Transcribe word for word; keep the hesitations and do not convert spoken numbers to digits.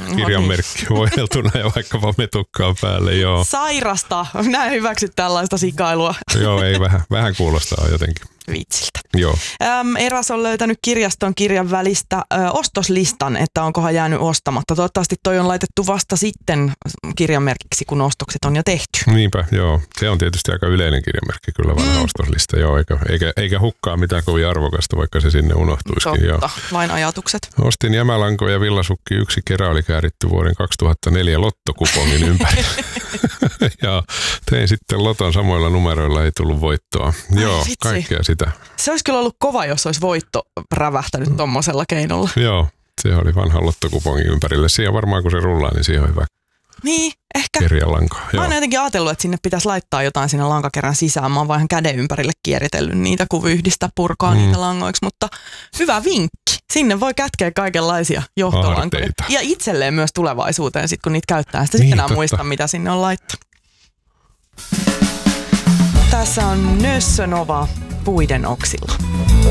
kirjanmerkki voideltuna ja vaikkapa metukkaa päälle, joo. Sairasta. Minä en hyväksy tällaista sikailua. Joo, ei vähän, vähän kuulostaa jotenkin. Vitsiltä. Joo. Äm, Eras on löytänyt kirjaston kirjan välistä ö, ostoslistan, että onkohan jäänyt ostamatta. Toivottavasti toi on laitettu vasta sitten kirjanmerkiksi, kun ostokset on jo tehty. Niinpä, joo. Se on tietysti aika yleinen kirjanmerkki, kyllä vanha mm. ostoslista, joo. Eikä, eikä, eikä hukkaa mitään kovin arvokasta, vaikka se sinne unohtuisikin. Totta, joo. vain ajatukset. Ostin jämälanko ja villasukki yksi kerä oli kääritty vuoden kaksituhattaneljä lottokupongin ympäri. Ja tein sitten loton samoilla numeroilla, ei tullut voittoa. Ai, joo, vitsi. kaikkea sitä. Se olisi kyllä ollut kova, jos olisi voitto rävähtänyt mm. tommosella keinolla. Joo, se oli vanha lottokupongin ympärille. Siihen varmaan kun se rullaa, niin siihen on hyvä niin, ehkä. kirjalanko. Mä oon jotenkin ajatellut, että sinne pitäisi laittaa jotain sinne lankakerän sisään. Mä oon vaan käden ympärille kieritellyt niitä, kun yhdistää purkaa mm. niitä langoiksi. Mutta hyvä vinkki. Sinne voi kätkeä kaikenlaisia johtolankoja. Aarteita. Ja itselleen myös tulevaisuuteen, sit kun niitä käyttää. Sitten niin, sitten enää muista, mitä sinne on laittanut. Tässä on Nössönova puiden oksilla.